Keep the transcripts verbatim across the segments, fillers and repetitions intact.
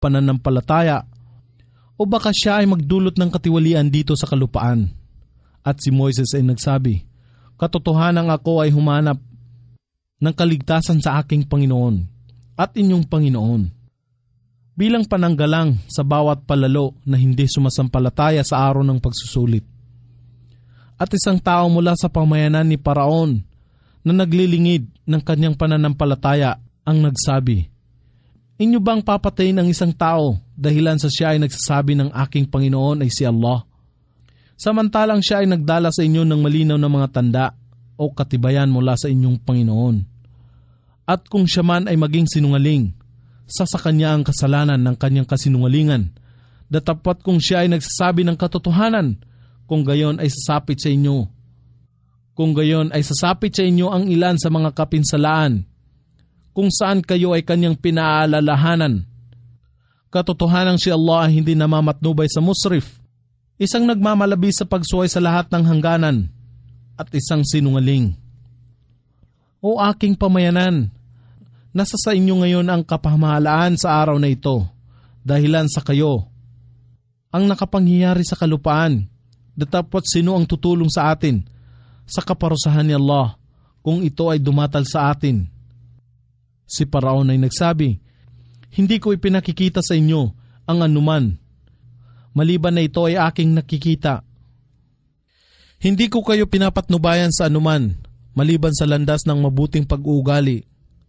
pananampalataya, o baka siya ay magdulot ng katiwalian dito sa kalupaan. At si Moises ay nagsabi, katotohanan ako ay humanap ng kaligtasan sa aking Panginoon at inyong Panginoon, bilang pananggalang sa bawat palalo na hindi sumasampalataya sa araw ng pagsusulit. At isang tao mula sa pamayanan ni Paraon na naglilingid ng kanyang pananampalataya ang nagsabi, inyo bang papatayin ang isang tao dahilan sa siya ay nagsasabi ng aking Panginoon ay si Allah? Samantalang siya ay nagdala sa inyo ng malinaw na mga tanda o katibayan mula sa inyong Panginoon. At kung siya man ay maging sinungaling, sa sa kanya ang kasalanan ng kanyang kasinungalingan. Datapat kung siya ay nagsasabi ng katotohanan, kung gayon ay sasapit sa inyo. Kung gayon ay sasapit sa inyo ang ilan sa mga kapinsalaan, kung saan kayo ay kanyang pinaalalahanan. Katotohanan si Allah ay hindi namamatnubay sa musrif, isang nagmamalabi sa pagsuway sa lahat ng hangganan, at isang sinungaling. O aking pamayanan, nasa sa inyo ngayon ang kapamahalaan sa araw na ito, dahilan sa kayo ang nakapangyayari sa kalupaan. Datapot sino ang tutulong sa atin sa kaparusahan ni Allah kung ito ay dumatal sa atin? Si Paraon ay nagsabi, hindi ko ipinakikita sa inyo ang anuman, maliban na ito ay aking nakikita. Hindi ko kayo pinapatnubayan sa anuman, maliban sa landas ng mabuting pag-uugali.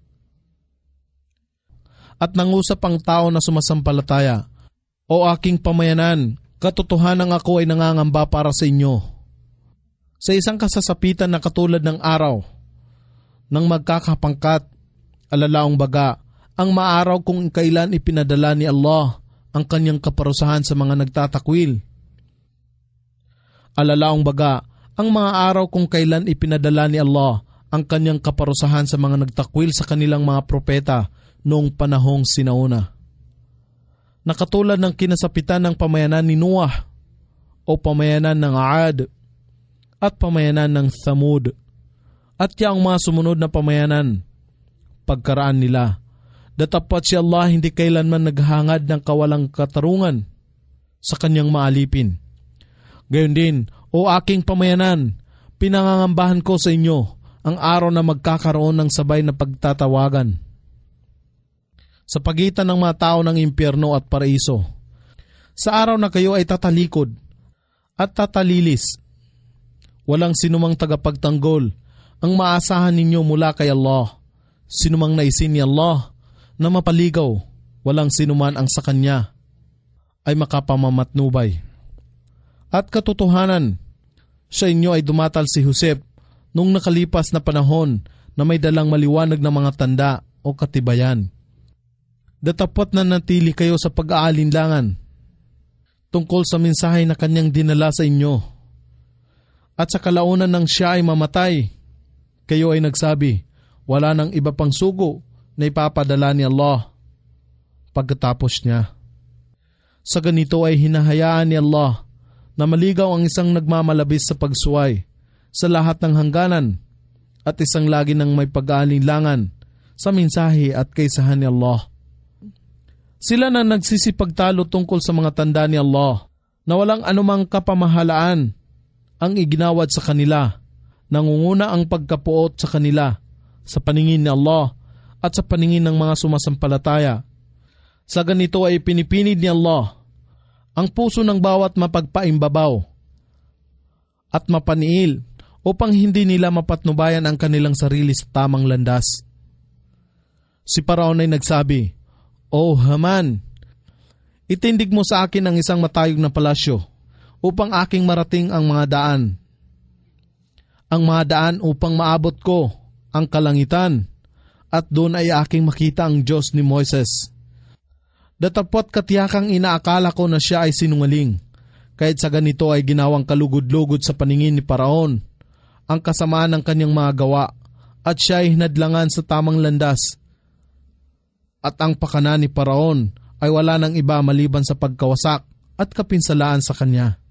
At nangusap ang tao na sumasampalataya, o aking pamayanan, katotohanan ako ay nangangamba para sa inyo. Sa isang kasasapitan na katulad ng araw, nang magkakapangkat, alalaong baga, ang maaraw kung kailan ipinadala ni Allah ang kanyang kaparusahan sa mga nagtatakwil. Alalaong baga, ang mga araw kung kailan ipinadala ni Allah ang kanyang kaparusahan sa mga nagtakwil sa kanilang mga propeta noong panahong sinauna. Nakatulad ng kinasapitan ng pamayanan ni Noah o pamayanan ng Aad at pamayanan ng Thamud at yaong mga sumunod na pamayanan pagkaraan nila. Datapat si Allah hindi kailanman naghangad ng kawalang katarungan sa kanyang maalipin. Gayon din, o aking pamayanan, pinangangambahan ko sa inyo ang araw na magkakaroon ng sabay na pagtatawagan sa pagitan ng mga tao ng impyerno at paraiso. Sa araw na kayo ay tatalikod at tatalilis, walang sinumang tagapagtanggol ang maasahan ninyo mula kay Allah. Sinumang naisin ni Allah na mapaligaw, walang sinuman ang sa kanya ay makapamamatnubay. At katotohanan, sa inyo ay dumatal si Joseph nung nakalipas na panahon na may dalang maliwanag na mga tanda o katibayan. Datapot na natili kayo sa pag-aalinlangan tungkol sa mensahe na kanyang dinala sa inyo. At sa kalaunan ng siya ay mamatay, kayo ay nagsabi, wala nang iba pang sugo na ipapadala ni Allah pagkatapos niya. Sa ganito ay hinahayaan ni Allah na maligaw ang isang nagmamalabis sa pagsuway sa lahat ng hangganan at isang lagi ng may pag-aalinlangan sa mensahe at kaysahan ni Allah. Sila na nagsisipagtalo tungkol sa mga tanda ni Allah na walang anumang kapamahalaan ang iginawad sa kanila, nangunguna ang pagkapuot sa kanila sa paningin ni Allah at sa paningin ng mga sumasampalataya. Sa ganito ay pinipinid ni Allah ang puso ng bawat mapagpaimbabaw at mapaniil upang hindi nila mapatnubayan ang kanilang sarili sa tamang landas. Si Paraon ay nagsabi, O Haman, itindig mo sa akin ang isang matayog na palasyo upang aking marating ang mga daan. Ang mga daan upang maabot ko ang kalangitan at doon ay aking makita ang Diyos ni Moises. Datapot katiyakang inaakala ko na siya ay sinungaling, kahit sa ganito ay ginawang kalugod-lugod sa paningin ni Paraon ang kasamaan ng kanyang mga gawa at siya ay hinadlangan sa tamang landas. At ang pakanan ni Paraon ay wala ng iba maliban sa pagkawasak at kapinsalaan sa kanya.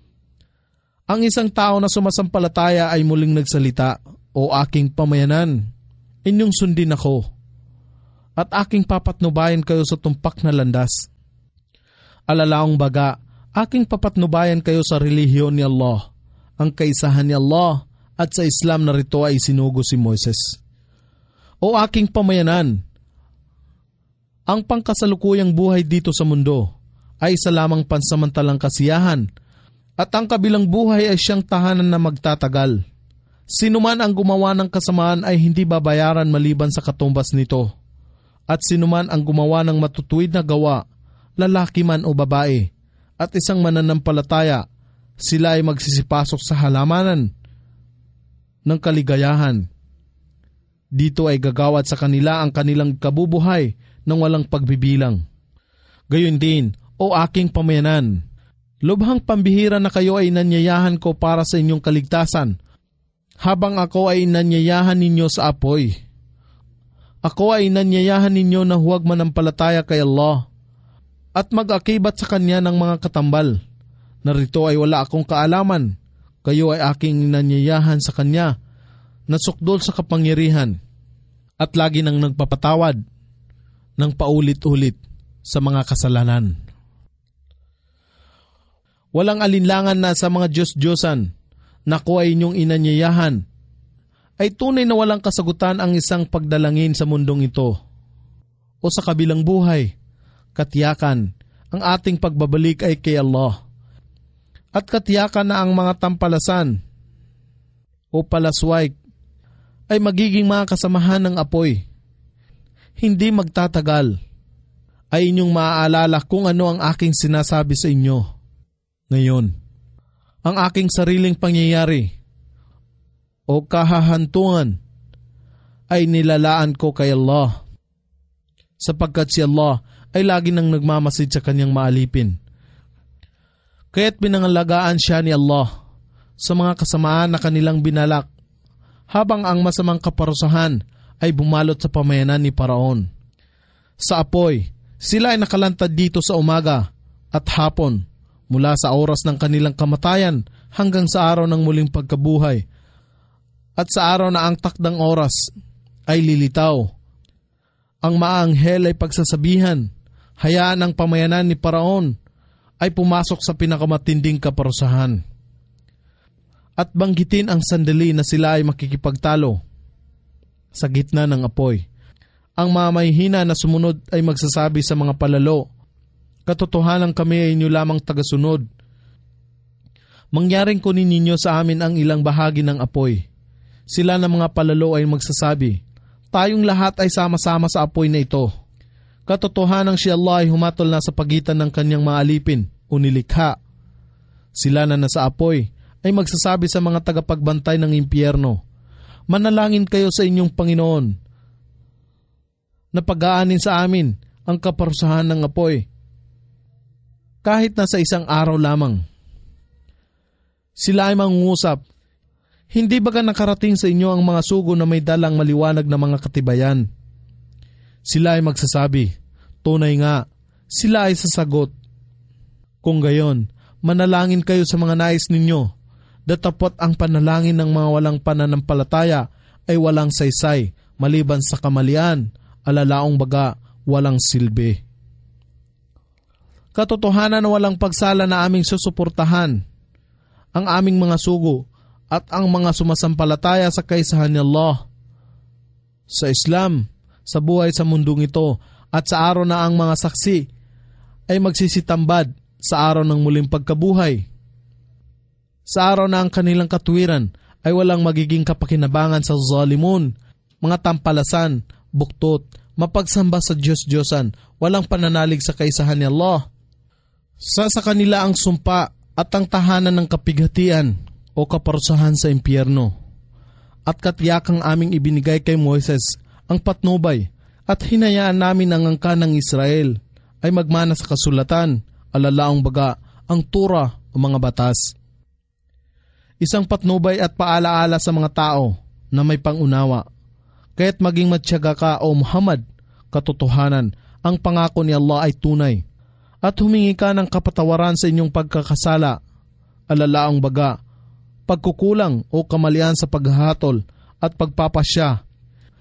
Ang isang tao na sumasampalataya ay muling nagsalita, O aking pamayanan, inyong sundin ako. at aking papatnubayan kayo sa tumpak na landas. Alalaong baga, aking papatnubayan kayo sa relihiyon ni Allah, ang kaisahan ni Allah, at sa Islam na rito ay sinugo si Moises. O aking pamayanan, ang pangkasalukuyang buhay dito sa mundo ay isa lamang pansamantalang kasiyahan, at ang kabilang buhay ay siyang tahanan na magtatagal. Sino man ang gumawa ng kasamaan ay hindi babayaran maliban sa katumbas nito. At sino man ang gumawa ng matutuwid na gawa, lalaki man o babae, at isang mananampalataya, sila ay magsisipasok sa halamanan ng kaligayahan. Dito ay gagawad sa kanila ang kanilang kabubuhay ng walang pagbibilang. Gayon din, o aking pamayanan, lubhang pambihira na kayo ay nanyayahan ko para sa inyong kaligtasan, habang ako ay nanyayahan ninyo sa apoy. Ako ay nanyayahan ninyo na huwag manampalataya kay Allah, at mag-akibat sa Kanya ng mga katambal. Narito ay wala akong kaalaman, kayo ay aking nanyayahan sa Kanya, na sukdol sa kapangyarihan, at lagi nang nagpapatawad ng paulit-ulit sa mga kasalanan. Walang alinlangan na sa mga Diyos-Diyosan na ko ay inyong inanyayahan, ay tunay na walang kasagutan ang isang pagdalangin sa mundong ito. O sa kabilang buhay, katiyakan, ang ating pagbabalik ay kay Allah. At katiyakan na ang mga tampalasan o palasway ay magiging mga kasamahan ng apoy. Hindi magtatagal, ay inyong maaalala kung ano ang aking sinasabi sa inyo. Ngayon, ang aking sariling pangyayari o kahahantungan ay nilalaan ko kay Allah, sapagkat si Allah ay lagi nang nagmamasid sa kanyang maalipin. Kaya't pinangalagaan siya ni Allah sa mga kasamaan na kanilang binalak, habang ang masamang kaparusahan ay bumalot sa pamayanan ni Paraon. Sa apoy, sila ay nakalantad dito sa umaga at hapon, mula sa oras ng kanilang kamatayan hanggang sa araw ng muling pagkabuhay. At sa araw na ang takdang oras ay lilitaw, ang maanghel ay pagsasabihan, hayaan ang pamayanan ni Paraon ay pumasok sa pinakamatinding kaparusahan. At banggitin ang sandali na sila ay makikipagtalo sa gitna ng apoy. Ang mamayhina na sumunod ay magsasabi sa mga palalo, katotohanan kami ay inyo lamang tagasunod. Mangyaring kunin ninyo sa amin ang ilang bahagi ng apoy. Sila na mga palalo ay magsasabi, tayong lahat ay sama-sama sa apoy na ito. Katotohanan si Allah ay humatol na sa pagitan ng kanyang mga alipin o nilikha. Sila na nasa apoy ay magsasabi sa mga tagapagbantay ng impyerno, manalangin kayo sa inyong Panginoon na pag-aanin sa amin ang kaparusahan ng apoy, kahit na sa isang araw lamang. Sila ay mangungusap, hindi baga nakarating sa inyo ang mga sugo na may dalang maliwanag na mga katibayan? Sila ay magsasabi, tunay nga, sila ay sasagot. Kung gayon, manalangin kayo sa mga nais ninyo, datapot ang panalangin ng mga walang pananampalataya ay walang saysay, maliban sa kamalian, alalaong baga, walang silbi. Katotohanan na walang pagsala na aming susuportahan ang aming mga sugo at ang mga sumasampalataya sa kaisahan ni Allah, sa Islam, sa buhay sa mundong ito, at sa araw na ang mga saksi ay magsisitambad sa araw ng muling pagkabuhay. Sa araw na ang kanilang katuwiran ay walang magiging kapakinabangan sa zalimun, mga tampalasan, buktot, mapagsamba sa Diyos-Diyosan, walang pananalig sa kaisahan ni Allah. Sa sa kanila ang sumpa at ang tahanan ng kapighatian o kaparusahan sa impyerno. At katiyakang aming ibinigay kay Moises ang patnubay at hinayaan namin ang angka ng Israel ay magmana sa kasulatan, alalaong baga, ang tura o mga batas. Isang patnubay at paalaala sa mga tao na may pangunawa. Kaya't maging matyaga ka o Muhammad, katotohanan, ang pangako ni Allah ay tunay. At humingi ka ng kapatawaran sa inyong pagkakasala, alalaang baga, pagkukulang o kamalian sa paghahatol at pagpapasya.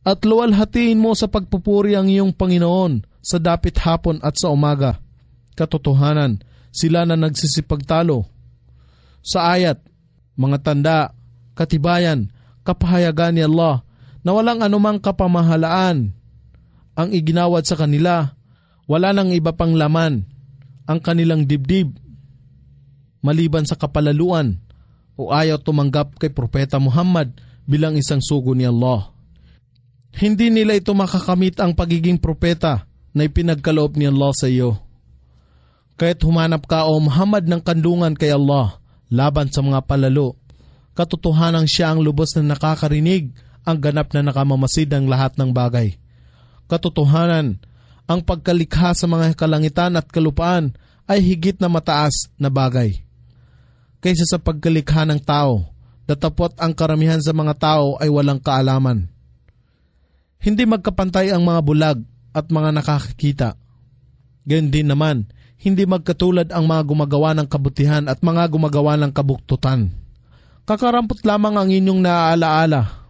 At luwalhatiin mo sa pagpupuri ang iyong Panginoon sa dapit hapon at sa umaga. Katotohanan, sila na nagsisipagtalo. Sa ayat, mga tanda, katibayan, kapahayagan ni Allah na walang anumang kapamahalaan ang iginawad sa kanila. Wala nang iba pang laman ang kanilang dibdib maliban sa kapalaluan o ayaw tumanggap kay Propeta Muhammad bilang isang sugo ni Allah. Hindi nila ito makakamit ang pagiging propeta na ipinagkaloob ni Allah sa iyo. Kaya't humanap ka o Muhammad ng kandungan kay Allah laban sa mga palalo. Katotohanan siya ang lubos na nakakarinig, ang ganap na nakamamasid ng lahat ng bagay. Katotohanan, ang pagkalikha sa mga kalangitan at kalupaan ay higit na mataas na bagay kaysa sa pagkalikha ng tao, datapot ang karamihan sa mga tao ay walang kaalaman. Hindi magkapantay ang mga bulag at mga nakakakita. Gayon din naman, hindi magkatulad ang mga gumagawa ng kabutihan at mga gumagawa ng kabuktutan. Kakarampot lamang ang inyong naaalaala.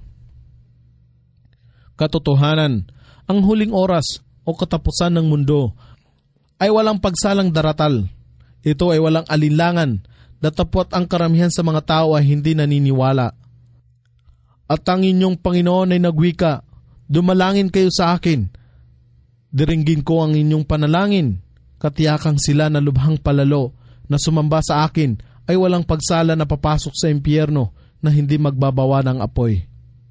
Katotohanan, ang huling oras o katapusan ng mundo ay walang pagsalang daratal. Ito ay walang alinlangan, datapot ang karamihan sa mga tao ay hindi naniniwala. At ang inyong Panginoon ay nagwika, dumalangin kayo sa akin. Diringgin ko ang inyong panalangin. Katiyakang sila na lubhang palalo na sumamba sa akin ay walang pagsala na papasok sa impyerno na hindi magbabawa ng apoy.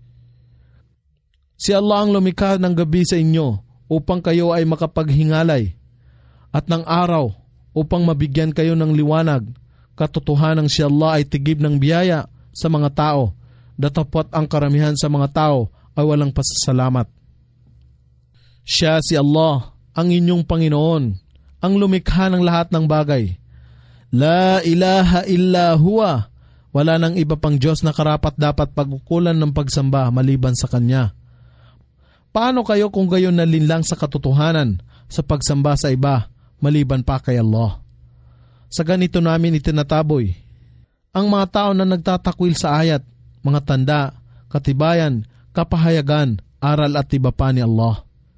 Si Allah ang lumikha ng gabi sa inyo upang kayo ay makapaghingalay at ng araw upang mabigyan kayo ng liwanag. Katotohanan si Allah ay tigib ng biyaya sa mga tao, datapot ang karamihan sa mga tao ay walang pasasalamat. Siya si Allah, ang inyong Panginoon, ang lumikha ng lahat ng bagay. La ilaha illa huwa, wala nang iba pang Diyos na karapat dapat pagkukulan ng pagsamba maliban sa Kanya. Paano kayo kung gayon nalinlang sa katotohanan sa pagsamba sa iba maliban pa kay Allah? Sa ganito namin itinataboy ang mga tao na nagtatakwil sa ayat, mga tanda, katibayan, kapahayagan, aral at iba pa ni Allah.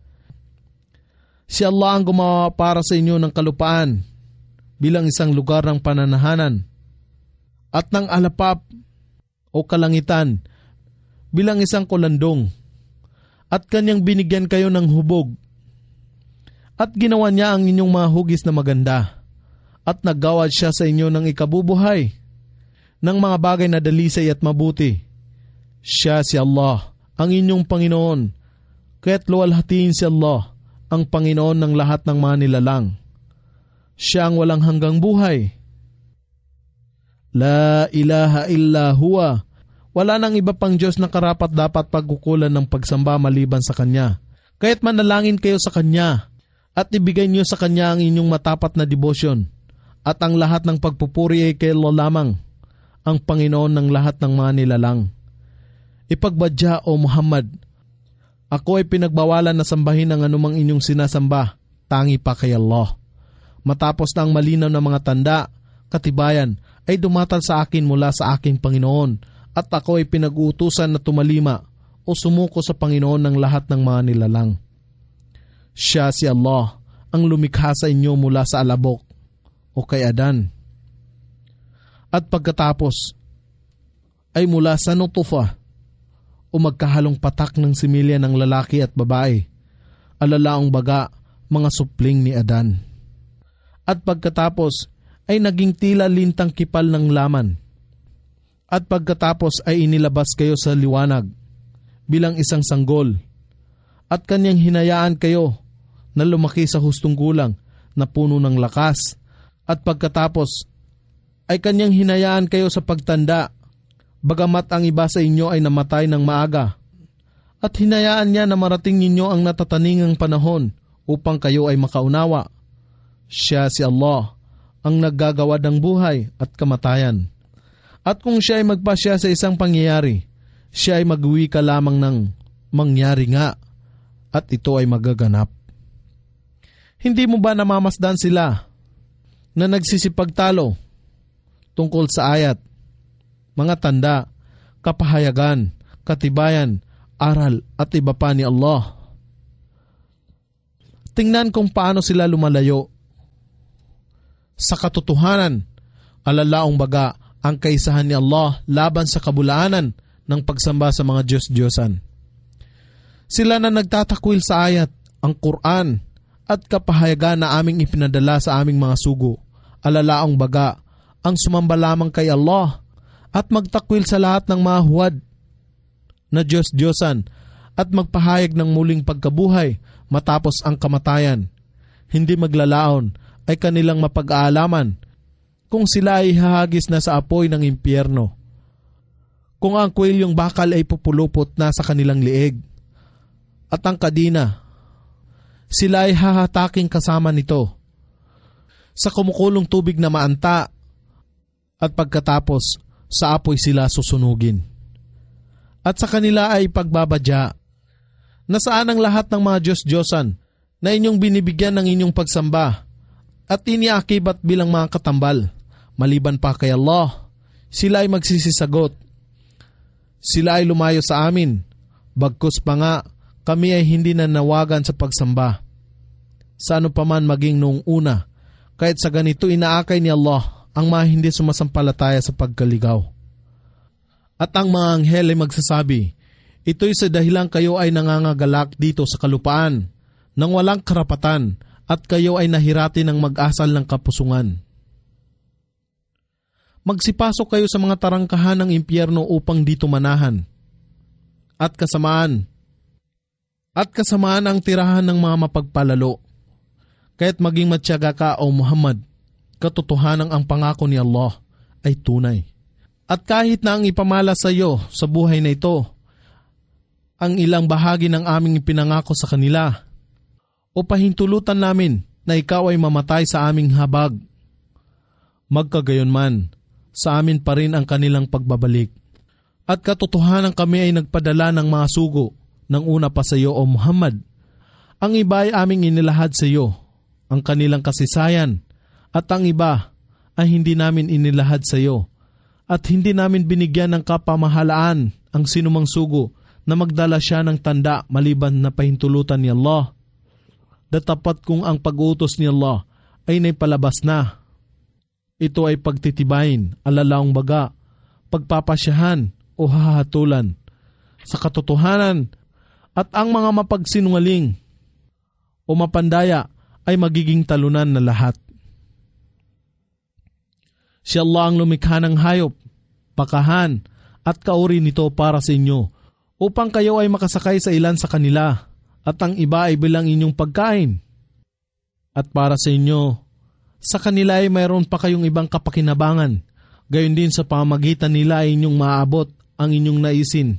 Si Allah ang gumawa para sa inyo ng kalupaan bilang isang lugar ng pananahanan at ng alapap o kalangitan bilang isang kulandong, at Kanyang binigyan kayo ng hubog at ginawa niya ang inyong mga hugis na maganda at naggawad siya sa inyo ng ikabubuhay ng mga bagay na dalisay at mabuti. Siya si Allah, ang inyong Panginoon, kaya't luwalhatiin si Allah, ang Panginoon ng lahat ng mga nilalang. Siya ang walang hanggang buhay. La ilaha illa huwa, wala nang iba pang Diyos na karapat dapat pagkukulan ng pagsamba maliban sa Kanya. Kaya't manalangin kayo sa Kanya at ibigay niyo sa Kanya ang inyong matapat na debosyon, at ang lahat ng pagpupuri ay kay Allah lamang, ang Panginoon ng lahat ng mga nilalang. Ipagbadya o Muhammad, ako ay pinagbawalan na sambahin ang anumang inyong sinasamba, tangi pa kay Allah. Matapos na ang malinaw na mga tanda, katibayan, ay dumatal sa akin mula sa aking Panginoon, at ako ay pinag-uutusan na tumalima o sumuko sa Panginoon ng lahat ng mga nilalang. Siya si Allah, ang lumikha sa inyo mula sa alabok o kay Adan. At pagkatapos ay mula sa nutufa o magkahalong patak ng similya ng lalaki at babae, alalaong baga, mga supling ni Adan. At pagkatapos ay naging tila lintang kipal ng laman. At pagkatapos ay inilabas kayo sa liwanag bilang isang sanggol, at Kanyang hinayaan kayo na lumaki sa hustong gulang na puno ng lakas. At pagkatapos ay Kanyang hinayaan kayo sa pagtanda, bagamat ang iba sa inyo ay namatay ng maaga. At hinayaan niya na marating ninyo ang natataningang panahon upang kayo ay makaunawa. Siya si Allah, ang naggagawa ng buhay at kamatayan. At kung siya ay magpasya sa isang pangyayari, siya ay magwi ka lamang ng mangyari nga, at ito ay magaganap. Hindi mo ba namamasdan sila na nagsisipagtalo tungkol sa ayat, mga tanda, kapahayagan, katibayan, aral at iba pa ni Allah. Tingnan kung paano sila lumalayo sa katotohanan, alalaong baga ang kaisahan ni Allah laban sa kabulaanan ng pagsamba sa mga Diyos-Diyosan. Sila na nagtatakwil sa ayat, ang Quran at kapahayagan na aming ipinadala sa aming mga sugo, alalaong baga ang sumamba lamang kay Allah at magtakwil sa lahat ng mga huwad na Diyos-Diyosan at magpahayag ng muling pagkabuhay matapos ang kamatayan. Hindi maglalaon ay kanilang mapag-aalaman kung sila ay hahagis na sa apoy ng impyerno, kung ang kwilyong bakal ay pupulupot na sa kanilang liig, at ang kadina, sila ay hahataking kasama nito sa kumukulong tubig na maanta, at pagkatapos sa apoy sila susunugin. At sa kanila ay pagbabadya. Nasaan ang lahat ng mga Diyos-Diyosan na inyong binibigyan ng inyong pagsamba at iniakibat bilang mga katambal, maliban pa kay Allah? Sila ay magsisisagot, sila ay lumayo sa amin, bagkus pa nga kami ay hindi nanawagan sa pagsamba sa ano paman maging noong una, kahit sa ganito inaakay ni Allah ang mga hindi sumasampalataya sa pagkaligaw. At ang mga anghel ay magsasabi, ito'y sa dahilan kayo ay nangangagalak dito sa kalupaan nang walang karapatan at kayo ay nahirati ng mag-asal ng kapusungan. Magsipasok kayo sa mga tarangkahan ng impyerno upang dito manahan. At kasamaan, at kasamaan ang tirahan ng mga mapagpalalo. Kaya't maging matyaga ka, O Muhammad, katotohanan ang pangako ni Allah ay tunay. At kahit na ang ipamala sa iyo sa buhay na ito, ang ilang bahagi ng aming ipinangako sa kanila, o pahintulutan namin na ikaw ay mamatay sa aming habag, magkagayon man, sa amin pa rin ang kanilang pagbabalik. At katotohanan kami ay nagpadala ng mga sugo ng una pa sa iyo, O Muhammad. Ang iba ay aming inilahad sa iyo, ang kanilang kasisayan, at ang iba ay hindi namin inilahad sa iyo, at hindi namin binigyan ng kapamahalaan ang sinumang sugo na magdala siya ng tanda maliban na pahintulutan ni Allah. Datapat kung ang pag-utos ni Allah ay naipalabas na. Ito ay pagtitibayin, alalaong baga, pagpapasyahan o hahatulan sa katotohanan, at ang mga mapagsinungaling o mapandaya ay magiging talunan na lahat. Si Allah ang lumikha ng hayop, pakahan at kauri nito para sa inyo, upang kayo ay makasakay sa ilan sa kanila, at ang iba ay bilang inyong pagkain. At para sa inyo, sa kanila ay mayroon pa kayong ibang kapakinabangan, gayon din sa pamamagitan nila ay inyong maaabot ang inyong naisin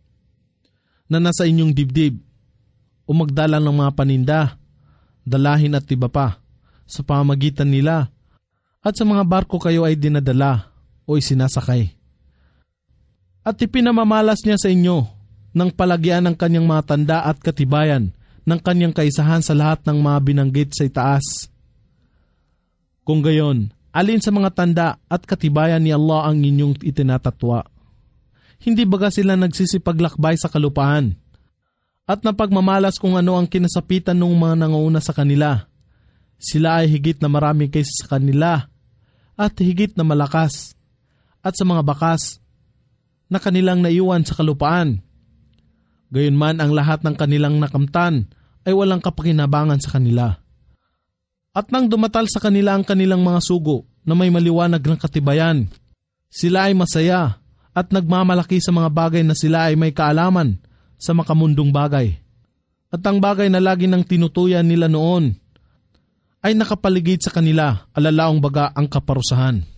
na nasa inyong dibdib, o magdala ng mga paninda, dalahin at iba pa sa pamamagitan nila, at sa mga barko kayo ay dinadala o isinasakay. At ipinamamalas niya sa inyo ng palagyan ng kanyang mga tanda at katibayan ng kanyang kaisahan sa lahat ng mga binanggit sa itaas. Kung gayon, alin sa mga tanda at katibayan ni Allah ang inyong itinatatwa? Hindi baga sila nagsisipaglakbay sa kalupaan at napagmamalas kung ano ang kinasapitan ng mga nangauna sa kanila? Sila ay higit na marami kaysa sa kanila at higit na malakas, at sa mga bakas na kanilang naiwan sa kalupaan. Gayunman ang lahat ng kanilang nakamtan ay walang kapakinabangan sa kanila. At nang dumatal sa kanila ang kanilang mga sugo na may maliwanag ng katibayan, sila ay masaya at nagmamalaki sa mga bagay na sila ay may kaalaman sa makamundong bagay. At ang bagay na lagi nang tinutuyan nila noon ay nakapaligid sa kanila, alalaong baga ang kaparusahan.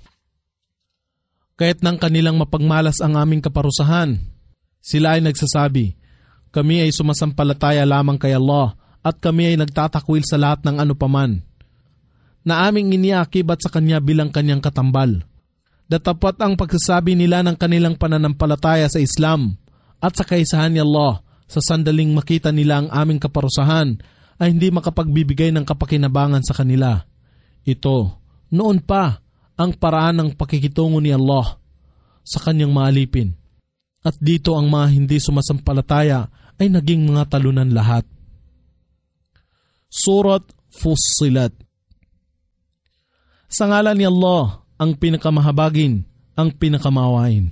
Kaya't nang kanilang mapagmalas ang aming kaparusahan, sila ay nagsasabi, kami ay sumasampalataya lamang kay Allah at kami ay nagtatakwil sa lahat ng ano paman na aming iniakibat sa Kanya bilang Kanyang katambal. Datapat ang pagsasabi nila ng kanilang pananampalataya sa Islam at sa kaisahan ni Allah sa sandaling makita nila ang aming kaparusahan ay hindi makapagbibigay ng kapakinabangan sa kanila. Ito, noon pa, ang paraan ng pakikitungo ni Allah sa Kanyang mga alipin. At dito ang mga hindi sumasampalataya ay naging mga talunan lahat. Surat Fussilat. Sa ngalan ni Allah, ang pinakamahabagin, ang pinakamawain.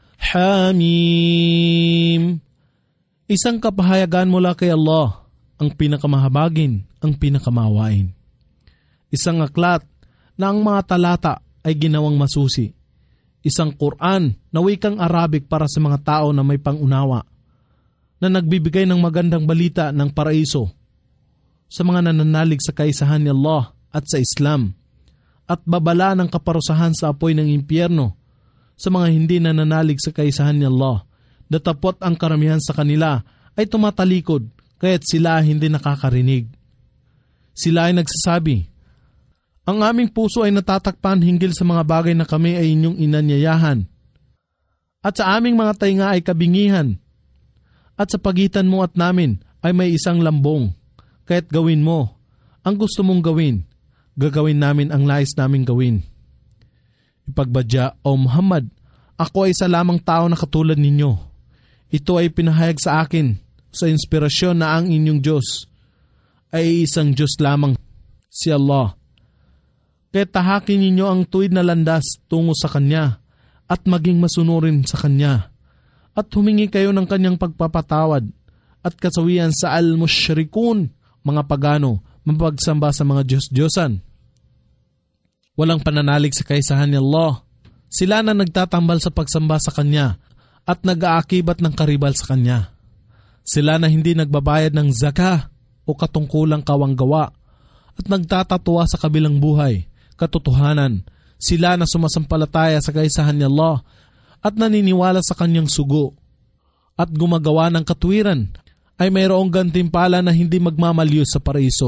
Hamim. Isang kapahayagan mula kay Allah, ang pinakamahabagin, ang pinakamawain. Isang aklat na ang mga talata ay ginawang masusi. Isang Quran na wikang Arabic para sa mga tao na may pangunawa, na nagbibigay ng magandang balita ng paraiso sa mga nananalig sa kaisahan ni Allah at sa Islam, at babala ng kaparusahan sa apoy ng impyerno sa mga hindi nananalig sa kaisahan ni Allah. Datapot ang karamihan sa kanila ay tumatalikod kaya't sila hindi nakakarinig. Sila ay nagsasabi, ang aming puso ay natatakpan hinggil sa mga bagay na kami ay inyong inanyayahan, at sa aming mga tainga ay kabingihan, at sa pagitan mo at namin ay may isang lambong, kaya't gawin mo ang gusto mong gawin, gagawin namin ang nais naming gawin. Ipagbadya, O Muhammad, ako ay isa lamang tao na katulad ninyo. Ito ay pinahayag sa akin sa inspirasyon na ang inyong Diyos ay isang Diyos lamang, si Allah. Kaya tahakin ninyo ang tuwid na landas tungo sa Kanya at maging masunurin sa Kanya. At humingi kayo ng Kanyang pagpapatawad at kasawian sa al-mushrikun, mga pagano, mapagsamba sa mga Diyos-Diyosan. Walang pananalig sa kaisahan ni Allah. Sila na nagtatambal sa pagsamba sa Kanya at nag-aakibat ng karibal sa Kanya. Sila na hindi nagbabayad ng zakah o katungkulang kawanggawa at nagtatatuwa sa kabilang buhay, katotohanan. Sila na sumasampalataya sa kaisahan ni Allah at naniniwala sa Kanyang sugo at gumagawa ng katwiran ay mayroong gantimpala na hindi magmamaliw sa paraiso.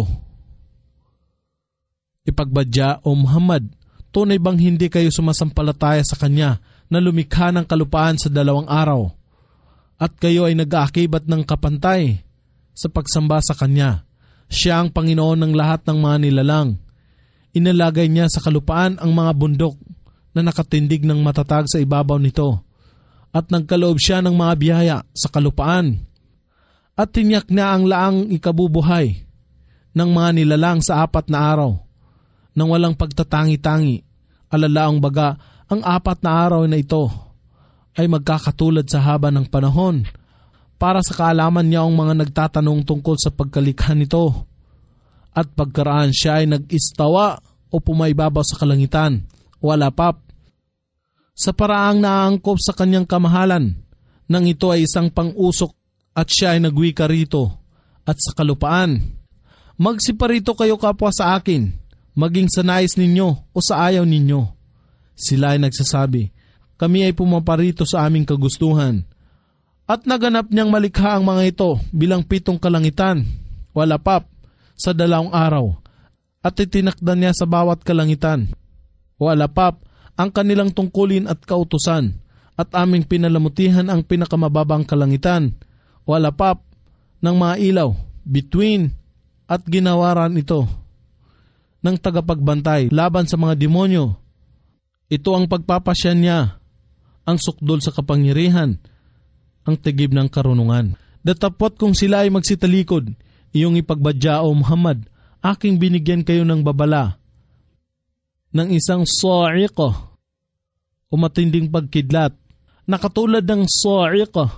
Ipagbadya, O Muhammad, tunay bang hindi kayo sumasampalataya sa Kanya na lumikha ng kalupaan sa dalawang araw, at kayo ay nag-aakibat ng kapantay sa pagsamba sa Kanya? Siya ang Panginoon ng lahat ng mga nilalang. Inalagay niya sa kalupaan ang mga bundok na nakatindig ng matatag sa ibabaw nito, at nagkaloob siya ng mga biyaya sa kalupaan, at tinyak niya ang laang ikabubuhay ng mga nilalang sa apat na araw, nang walang pagtatangi-tangi. Alalaang baga, ang apat na araw na ito ay magkakatulad sa haba ng panahon. Para sa kaalaman niya ang mga nagtatanong tungkol sa pagkalikha nito. At pagkaraan siya ay nag-istawa o pumaibabaw sa kalangitan, wala pap. Sa paraang naaangkop sa Kanyang kamahalan, nang ito ay isang pang-usok at siya ay nagwika rito at sa kalupaan. Magsiparito kayo kapwa sa akin, maging sa nais ninyo o sa ayaw ninyo. Sila ay nagsasabi, kami ay pumaparito sa aming kagustuhan. At naganap niyang malikha ang mga ito bilang pitong kalangitan, wala pap, sa dalawang araw. At itinakda niya sa bawat kalangitan, wala pap, ang kanilang tungkulin at kautusan. At aming pinalamutihan ang pinakamababang kalangitan, wala pap, ng mga ilaw, between, at ginawaran ito ng tagapagbantay laban sa mga demonyo. Ito ang pagpapasya niya, ang sukdol sa kapangyarihan, ang tigib ng karunungan. Datapot kung sila ay magsitalikod, iyong ipagbadya, O Muhammad, aking binigyan kayo ng babala, ng isang sa'iqah, o matinding pagkidlat, na katulad ng sa'iqah,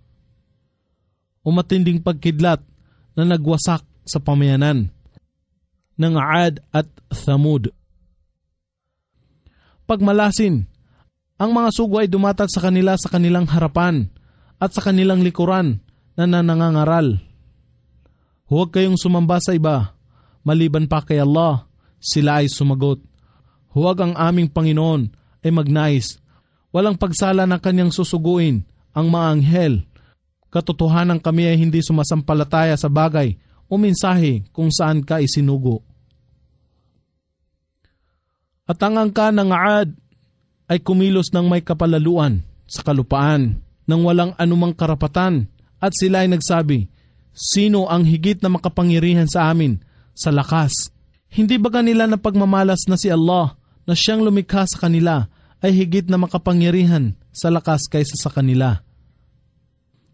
o matinding pagkidlat na nagwasak sa pamayanan ng Aad at Thamud. Pagmalasin, ang mga sugo ay dumatag sa kanila sa kanilang harapan at sa kanilang likuran na nanangangaral. Huwag kayong sumamba sa iba, maliban pa kay Allah. Sila ay sumagot, huwag ang aming Panginoon ay magnais. Walang pagsala na Kanyang susuguin ang mga anghel. Katotohanan kami ay hindi sumasampalataya sa bagay o mensahe kung saan ka isinugo. At ang angka ng Aad ay kumilos ng may kapalaluan sa kalupaan nang walang anumang karapatan, at sila ay nagsabi, sino ang higit na makapangyarihan sa amin sa lakas? Hindi ba kanila na pagmamalas na si Allah na siyang lumikha sa kanila ay higit na makapangyarihan sa lakas kaysa sa kanila?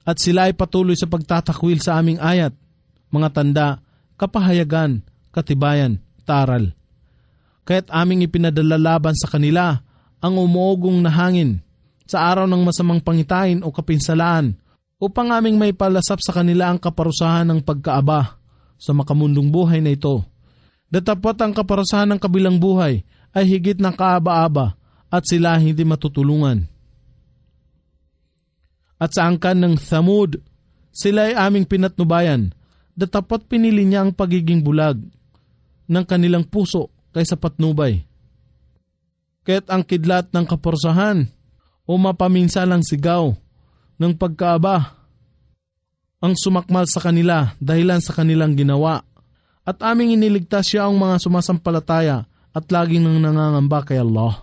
At sila ay patuloy sa pagtatakwil sa aming ayat, mga tanda, kapahayagan, katibayan, taral. Kaya't aming ipinadala laban sa kanila ang umuugong na hangin sa araw ng masamang pangitain o kapinsalaan upang aming may palasap sa kanila ang kaparusahan ng pagkaaba sa makamundong buhay na ito. Datapot ang kaparusahan ng kabilang buhay ay higit ng kaaba-aba at sila hindi matutulungan. At sa angkan ng Thamud, sila ay aming pinatnubayan, datapot pinili niya ang pagiging bulag ng kanilang puso kaysa patnubay. Kaya't ang kidlat ng kaparusahan o mapaminsalang sigaw ng pagkaaba ang sumakmal sa kanila dahilan sa kanilang ginawa. At aming iniligtas siya ang mga sumasampalataya at laging nang nangangamba kay Allah.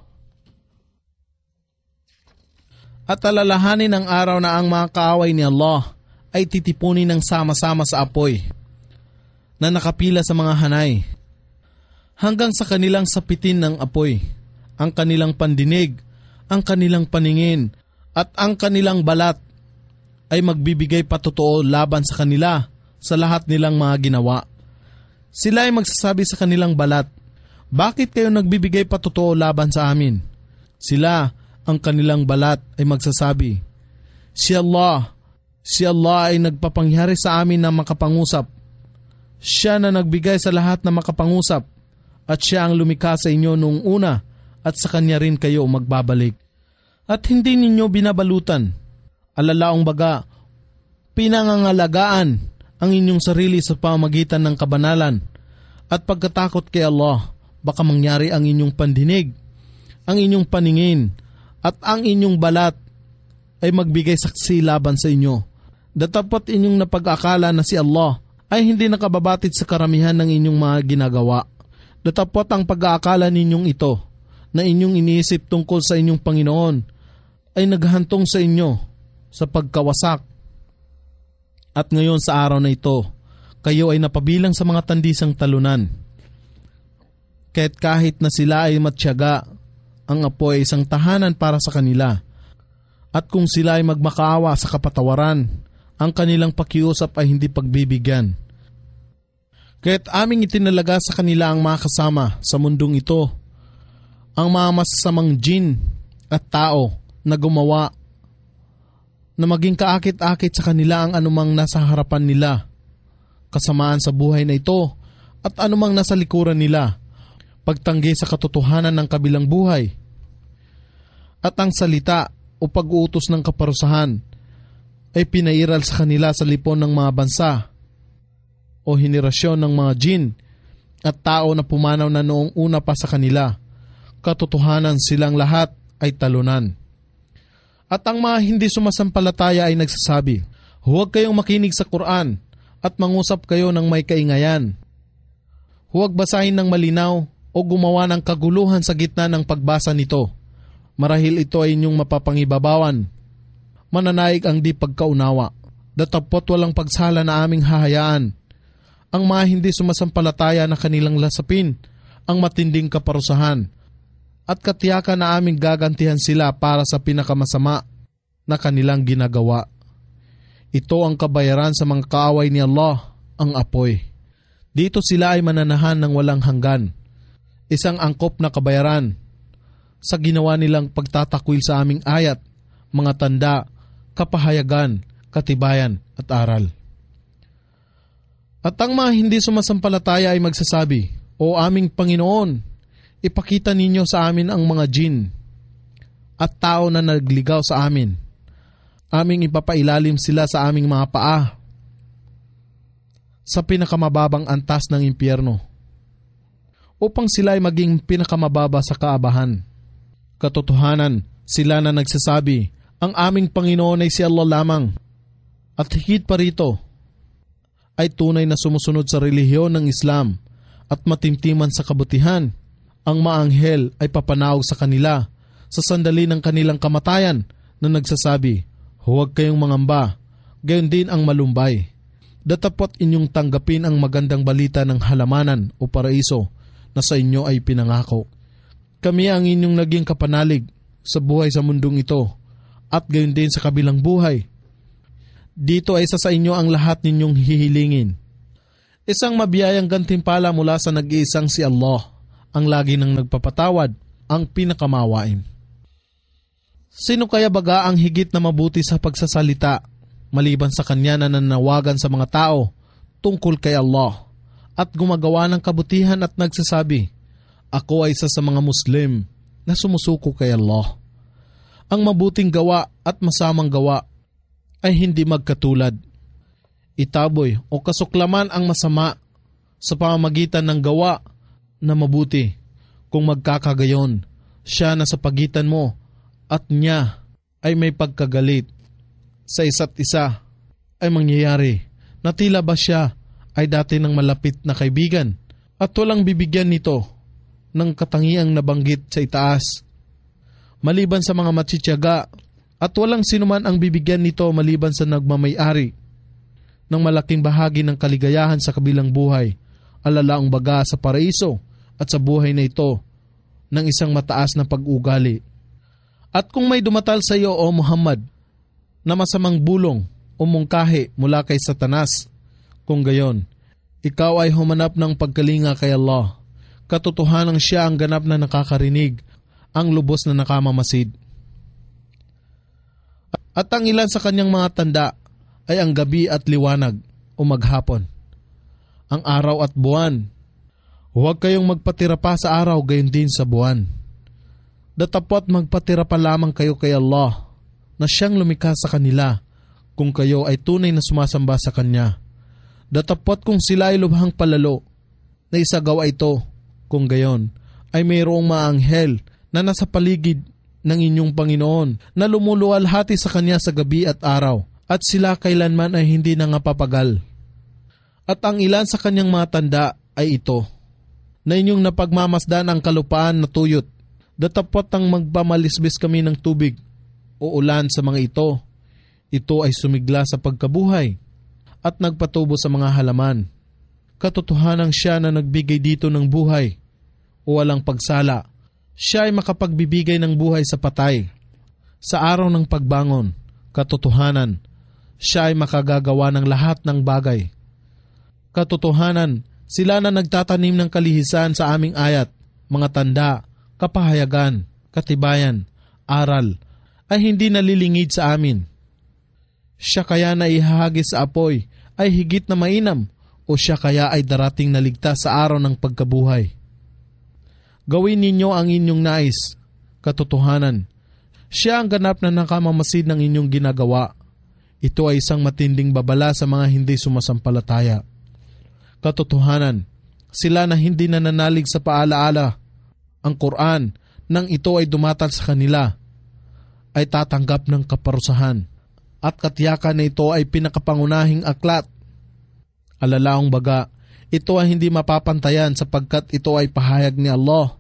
At alalahanin ang araw na ang mga kaaway ni Allah ay titipunin ng sama-sama sa apoy na nakapila sa mga hanay hanggang sa kanilang sapitin ng apoy, ang kanilang pandinig, ang kanilang paningin at ang kanilang balat ay magbibigay patotoo laban sa kanila sa lahat nilang mga ginawa. Sila ay magsasabi sa kanilang balat, "Bakit kayo nagbibigay patotoo laban sa amin?" Sila, ang kanilang balat ay magsasabi, Si Allah, si Allah ay nagpapangyari sa amin na makapangusap. Siya na nagbigay sa lahat na makapangusap at siya ang lumikha sa inyo noong una at sa kanya rin kayo magbabalik. At hindi ninyo binabalutan, alalaong baga, pinangangalagaan ang inyong sarili sa pamamagitan ng kabanalan at pagkatakot kay Allah, baka mangyari ang inyong pandinig, ang inyong paningin, at ang inyong balat ay magbigay saksi laban sa inyo. Datapot inyong napag-akala na si Allah ay hindi nakababatid sa karamihan ng inyong mga ginagawa. Datapot ang pag-aakala ninyong ito na inyong iniisip tungkol sa inyong Panginoon ay naghantong sa inyo sa pagkawasak. At ngayon sa araw na ito, kayo ay napabilang sa mga tandisang talunan. Kaya't kahit na sila ay matyaga, ang apoy ay isang tahanan para sa kanila. At kung sila ay magmakaawa sa kapatawaran, ang kanilang pakiusap ay hindi pagbibigyan. Kaya't aming itinalaga sa kanila ang mga kasama sa mundong ito, ang mga masasamang jin at tao na gumawa na maging kaakit-akit sa kanila ang anumang nasa harapan nila, kasamaan sa buhay na ito at anumang nasa likuran nila, pagtanggi sa katotohanan ng kabilang buhay. At ang salita o pag-uutos ng kaparusahan ay pinairal sa kanila sa lipon ng mga bansa o henerasyon ng mga jin at tao na pumanaw na noong una pa sa kanila. Katotohanan silang lahat ay talunan. At ang mga hindi sumasampalataya ay nagsasabi, "Huwag kayong makinig sa Quran at mangusap kayo ng may kaingayan. Huwag basahin ng malinaw o gumawa ng kaguluhan sa gitna ng pagbasa nito. Marahil ito ay inyong mapapangibabawan. Mananaig ang di pagkaunawa. Datapot walang pagsala na aming hahayaan ang mga hindi sumasampalataya na kanilang lasapin ang matinding kaparusahan at katiyakan na aming gagantihan sila para sa pinakamasama na kanilang ginagawa. Ito ang kabayaran sa mga kaaway ni Allah, ang apoy. Dito sila ay mananahan ng walang hanggan. Isang angkop na kabayaran sa ginawa nilang pagtatakwil sa aming ayat, mga tanda, kapahayagan, katibayan at aral. At ang mga hindi sumasampalataya ay magsasabi, "O aming Panginoon, ipakita ninyo sa amin ang mga jin at tao na nagligaw sa amin. Aming ipapailalim sila sa aming mga paa sa pinakamababang antas ng impyerno, upang sila ay maging pinakamababa sa kaabahan." Katotohanan, sila na nagsasabi, "Ang aming Panginoon ay si Allah lamang." At higit pa rito, ay tunay na sumusunod sa relihiyon ng Islam at matimtiman sa kabutihan. Ang maanghel ay papanawag sa kanila sa sandali ng kanilang kamatayan na nagsasabi, "Huwag kayong mangamba, gayon din ang malumbay. Datapot inyong tanggapin ang magandang balita ng halamanan o paraiso na sa inyo ay pinangako. Kami ang inyong naging kapanalig sa buhay sa mundong ito at gayon din sa kabilang buhay. Dito ay isa sa inyo ang lahat ninyong hihilingin. Isang mabiyayang gantimpala mula sa nag-iisang si Allah, ang lagi nang nagpapatawad, ang pinakamawain. Sino kaya baga ang higit na mabuti sa pagsasalita, maliban sa kanya na nanawagan sa mga tao tungkol kay Allah at gumagawa ng kabutihan at nagsasabi, "Ako ay isa sa mga Muslim na sumusuko kay Allah." Ang mabuting gawa at masamang gawa ay hindi magkatulad. Itaboy o kasuklaman ang masama sa pamamagitan ng gawa na mabuti. Kung magkakagayon, siya na sa pagitan mo at niya ay may pagkagalit sa isa't isa, ay mangyayari na tila ba siya ay dati ng malapit na kaibigan at walang bibigyan nito ng katangiang nabanggit sa itaas. Maliban sa mga matsityaga at walang sinuman ang bibigyan nito maliban sa nagmamay-ari ng malaking bahagi ng kaligayahan sa kabilang buhay, alalaang baga sa paraiso at sa buhay na ito ng isang mataas na pag-ugali. At kung may dumatal sa iyo, O Muhammad, na masamang bulong o mungkahi mula kay Satanas, kung gayon, ikaw ay humanap ng pagkalinga kay Allah. Katotohanan siya ang ganap na nakakarinig, ang lubos na nakamamasid. At ang ilan sa kanyang mga tanda ay ang gabi at liwanag o maghapon, ang araw at buwan. Huwag kayong magpatira pa sa araw, gayon din sa buwan. Datapot magpatira pa lamang kayo kay Allah na siyang lumikha sa kanila kung kayo ay tunay na sumasamba sa Kanya. Datapot kung sila ay lubhang palalo na isagawa ito, kung gayon ay mayroong maanghel na nasa paligid ng inyong Panginoon na lumuluwalhati sa Kanya sa gabi at araw, at sila kailanman ay hindi nangapapagal. At ang ilan sa Kanyang mga tanda ay ito, na inyong napagmamasdan ang kalupaan na tuyot. Datapot ang magpamalisbis kami ng tubig o ulan sa mga ito. Ito ay sumigla sa pagkabuhay at nagpatubo sa mga halaman. Katotohanan siya na nagbigay dito ng buhay o walang pagsala. Siya ay makapagbibigay ng buhay sa patay. Sa araw ng pagbangon, katotohanan, siya ay makagagawa ng lahat ng bagay. Katotohanan, sila na nagtatanim ng kalihisan sa aming ayat, mga tanda, kapahayagan, katibayan, aral, ay hindi nalilingid sa amin. Siya kaya na ihahagis sa apoy ay higit na mainam, o siya kaya ay darating na ligtas sa araw ng pagkabuhay. Gawin ninyo ang inyong nais, katotohanan. Siya ang ganap na nakamamasid ng inyong ginagawa. Ito ay isang matinding babala sa mga hindi sumasampalataya. Katotohanan, sila na hindi nananalig sa paalaala, ang Quran, nang ito ay dumatal sa kanila, ay tatanggap ng kaparusahan, at katiyakan na ito ay pinakapangunahing aklat. Alalaong baga, ito ay hindi mapapantayan sapagkat ito ay pahayag ni Allah.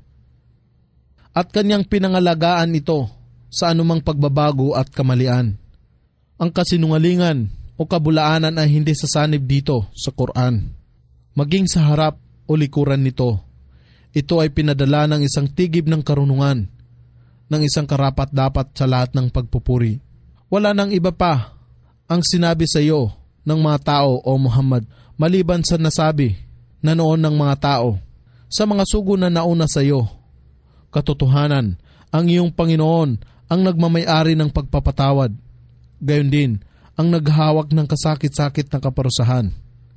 At kanyang pinangalagaan ito sa anumang pagbabago at kamalian. Ang kasinungalingan o kabulaanan ay hindi sasanib dito sa Quran. Maging sa harap o likuran nito, ito ay pinadala ng isang tigib ng karunungan, ng isang karapat-dapat sa lahat ng pagpupuri. Wala nang iba pa ang sinabi sa iyo ng mga tao, O Muhammad, maliban sa nasabi na noon ng mga tao sa mga sugo na nauna sa iyo. Katotohanan, ang iyong Panginoon ang nagmamay-ari ng pagpapatawad, gayon din ang naghawak ng kasakit-sakit na kaparusahan.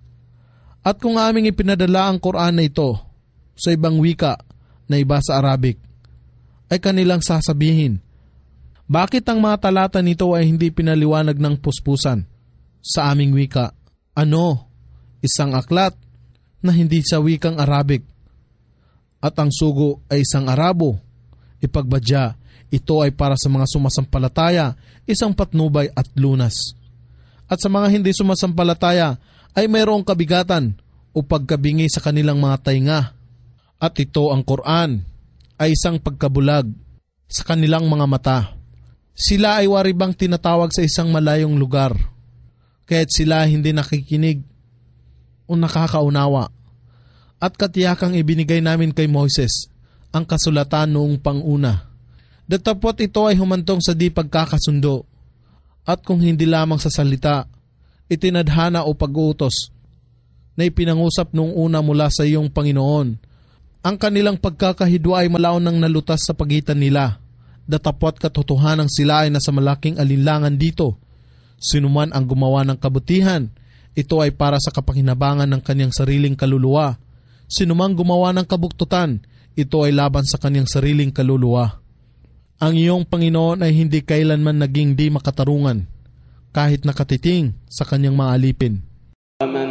At kung aming ipinadala ang Quran na ito sa ibang wika na iba sa Arabic, ay kanilang sasabihin, bakit ang mga talata nito ay hindi pinaliwanag ng puspusan sa aming wika? Ano? Isang aklat na hindi sa wikang Arabic, at ang sugo ay isang Arabo. Ipagbadya, ito ay para sa mga sumasampalataya, isang patnubay at lunas. At sa mga hindi sumasampalataya ay mayroong kabigatan o pagkabingi sa kanilang mga tainga. At ito, ang Quran, ay isang pagkabulag sa kanilang mga mata. Sila ay waribang tinatawag sa isang malayong lugar, kaya't sila hindi nakikinig o nakakaunawa. At katiyakang ibinigay namin kay Moises ang kasulatan noong panguna. Datapot ito ay humantong sa di pagkakasundo, at kung hindi lamang sa salita, itinadhana o pag-uutos na ipinangusap noong una mula sa iyong Panginoon. Ang kanilang pagkakahidwa ay malaon nang nalutas sa pagitan nila. Datapwat katotohanan sila ay nasa malaking alinlangan dito. Sinuman ang gumawa ng kabutihan, ito ay para sa kapakinabangan ng kanyang sariling kaluluwa. Sinumang gumawa ng kabuktutan, ito ay laban sa kanyang sariling kaluluwa. Ang iyong Panginoon ay hindi kailanman naging di makatarungan, kahit nakatiting sa kanyang mga alipin.